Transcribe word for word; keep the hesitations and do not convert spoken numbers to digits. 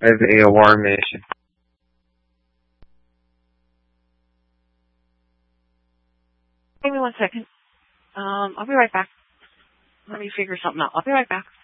as a war mission. Give me one second. Um, I'll be right back. Let me figure something out. I'll be right back.